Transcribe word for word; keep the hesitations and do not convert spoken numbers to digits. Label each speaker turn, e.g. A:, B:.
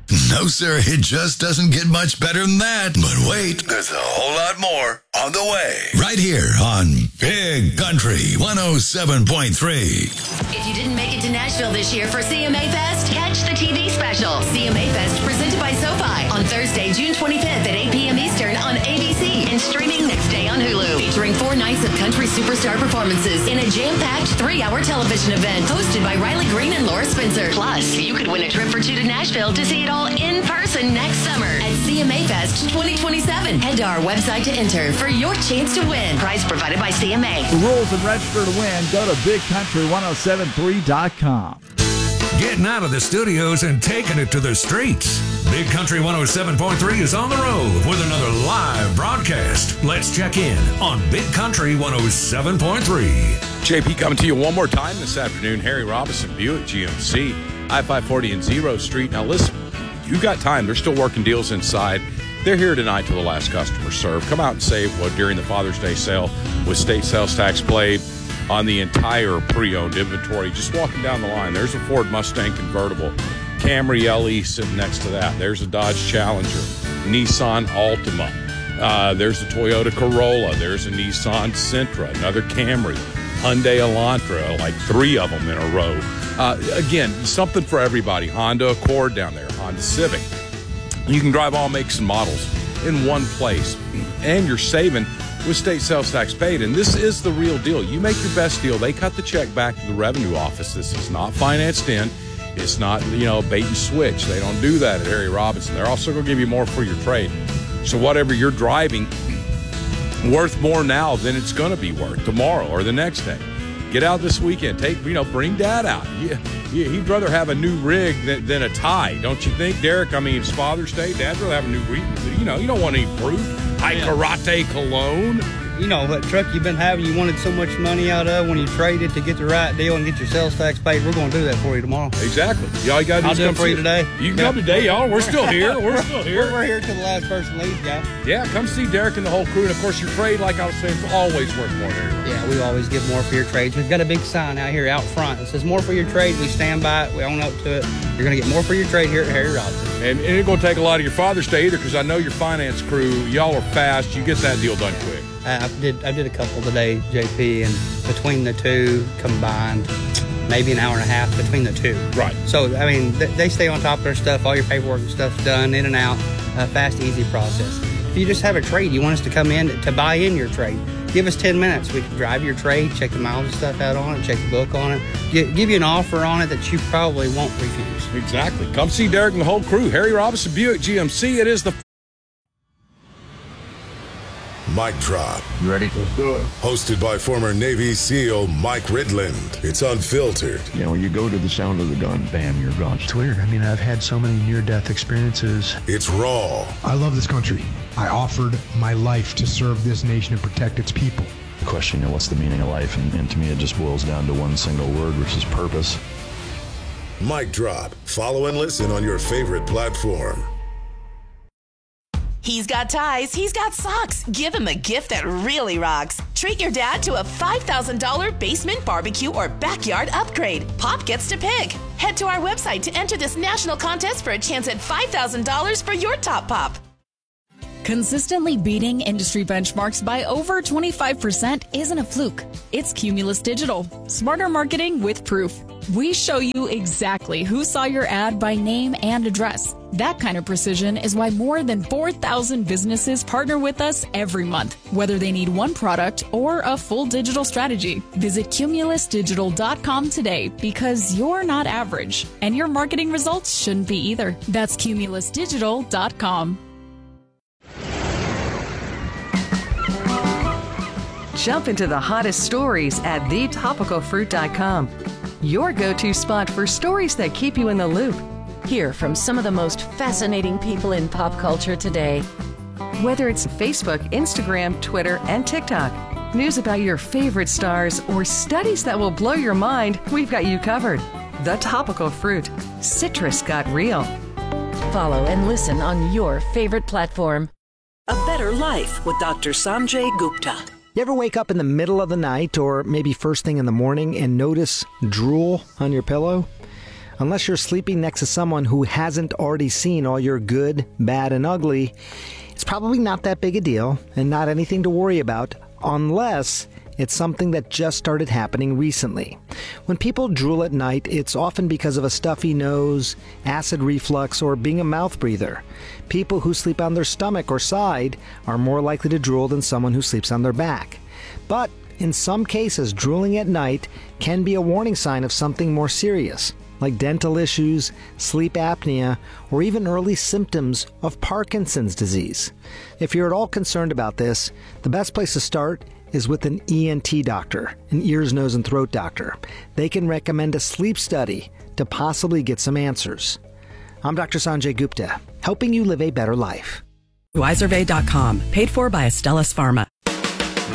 A: No, sir, it just doesn't get much better than that. But wait, there's a whole lot more on the way. Right here on Big Country one oh seven point three.
B: If you didn't make it to Nashville this year for C M A Fest, catch the T V special, C M A Fest, presented by SoFi, on Thursday, June twenty-fifth at eight p.m. Eastern on A B C and streaming next day on Hulu. Featuring four nights of country superstar performances in a jam-packed three-hour television event hosted by Riley Green and Laura Spencer. Plus, you could win a trip for two to Nashville to see it all in person next summer at C M A Fest twenty twenty-seven. Head to our website to enter for your chance to win. Prize provided by C M A.
C: The rules and register to win. Go to big country one oh seven three dot com.
D: Getting out of the studios and taking it to the streets. Big Country one oh seven point three is on the road with another live broadcast. Let's check in on Big Country one oh seven point three.
E: J P coming to you one more time this afternoon. Harry Robinson, Buick G M C, I five forty and Zero Street. Now listen, you got time. They're still working deals inside. They're here tonight till the last customer served. Come out and save what during the Father's Day sale with state sales tax paid on the entire pre-owned inventory. Just walking down the line, there's a Ford Mustang convertible, Camry L E sitting next to that. There's a Dodge Challenger, Nissan Altima. Uh, there's a Toyota Corolla. There's a Nissan Sentra, another Camry, Hyundai Elantra, like three of them in a row. Uh, again, something for everybody. Honda Accord down there, Honda Civic. You can drive all makes and models in one place, and you're saving with state sales tax paid. And this is the real deal. You make your best deal. They cut the check back to the revenue office. This is not financed in. It's not, you know, bait and switch. They don't do that at Harry Robinson. They're also going to give you more for your trade. So whatever you're driving, worth more now than it's going to be worth tomorrow or the next day. Get out this weekend. Take, you know, bring Dad out. Yeah, yeah, he'd rather have a new rig than, than a tie, don't you think, Derek? I mean, it's Father's Day. Dad'd rather have a new rig. You know, you don't want any fruit. High yeah. Karate cologne.
F: You know, that truck you've been having, you wanted so much money out of when you traded to get the right deal and get your sales tax paid. We're going to do that for you tomorrow.
E: Exactly. Y'all got to do
F: I'll do it for you today.
E: You can yeah. come today, y'all. We're still here. We're still here.
F: We're, we're here till the last person leaves, guys.
E: Yeah, come see Derek and the whole crew. And, of course, your trade, like I was saying, is always worth more than
F: Yeah, we always give more for your trades. We've got a big sign out here out front that says more for your trade. We stand by it. We own up to it. You're going to get more for your trade here at Harry Robinson.
E: And it ain't going to take a lot of your Father's Day either, because I know your finance crew, y'all are fast. You get that deal done quick.
F: I did I did a couple today, J P, and between the two combined, maybe an hour and a half between the two.
E: Right.
F: So, I mean, th- they stay on top of their stuff. All your paperwork and stuff's done, in and out. Uh, fast, easy process. If you just have a trade, you want us to come in to buy in your trade, give us ten minutes. We can drive your trade, check the miles and stuff out on it, check the book on it, give, give you an offer on it that you probably won't refuse.
E: Exactly. Come see Derek and the whole crew. Harry Robinson, Buick G M C. It is the
G: Mic Drop.
H: You ready?
G: Let's do it. Hosted by former Navy SEAL Mike Ridland. It's unfiltered.
H: You know, when you go to the sound of the gun, bam, you're gone.
I: It's weird. I mean, I've had so many near-death experiences.
G: It's raw.
J: I love this country. I offered my life to serve this nation and protect its people.
H: The question, you know, what's the meaning of life? And, and to me, it just boils down to one single word, which is purpose.
G: Mic Drop. Follow and listen on your favorite platform.
K: He's got ties, he's got socks. Give him a gift that really rocks. Treat your dad to a five thousand dollars basement barbecue or backyard upgrade. Pop gets to pick. Head to our website to enter this national contest for a chance at five thousand dollars for your top pop.
L: Consistently beating industry benchmarks by over twenty-five percent isn't a fluke. It's Cumulus Digital. Smarter marketing with proof. We show you exactly who saw your ad by name and address. That kind of precision is why more than four thousand businesses partner with us every month, whether they need one product or a full digital strategy. Visit cumulus digital dot com today, because you're not average, and your marketing results shouldn't be either. That's cumulus digital dot com.
M: Jump into the hottest stories at the topical fruit dot com. Your go-to spot for stories that keep you in the loop.
N: Hear from some of the most fascinating people in pop culture today.
M: Whether it's Facebook, Instagram, Twitter, and TikTok, news about your favorite stars, or studies that will blow your mind, we've got you covered. The Topical Fruit. Citrus got real.
N: Follow and listen on your favorite platform.
O: A Better Life with Doctor Sanjay Gupta.
P: You ever wake up in the middle of the night or maybe first thing in the morning and notice drool on your pillow? Unless you're sleeping next to someone who hasn't already seen all your good, bad, and ugly, it's probably not that big a deal and not anything to worry about unless it's something that just started happening recently. When people drool at night, it's often because of a stuffy nose, acid reflux, or being a mouth breather. People who sleep on their stomach or side are more likely to drool than someone who sleeps on their back. But in some cases, drooling at night can be a warning sign of something more serious, like dental issues, sleep apnea, or even early symptoms of Parkinson's disease. If you're at all concerned about this, the best place to start is with an E N T doctor, an ears, nose, and throat doctor. They can recommend a sleep study to possibly get some answers. I'm Doctor Sanjay Gupta, helping you live a better life.
Q: Weiservay dot com, paid for by Astellas Pharma.